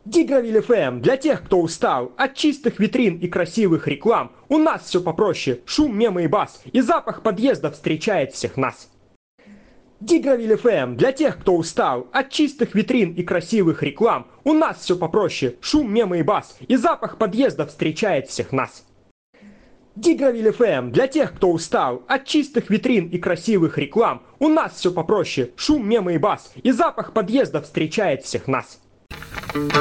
Дигровиль ФМ для тех, кто устал от чистых витрин и красивых реклам. У нас все попроще, шум, мемы и бас, и запах подъезда встречает всех нас. Дигровиль ФМ для тех, кто устал от чистых витрин и красивых реклам. У нас все попроще, шум, мемы и бас, и запах подъезда встречает всех нас. Дигровиль ФМ для тех, кто устал от чистых витрин и красивых реклам. У нас все попроще, шум, мемы и бас, и запах подъезда встречает всех нас.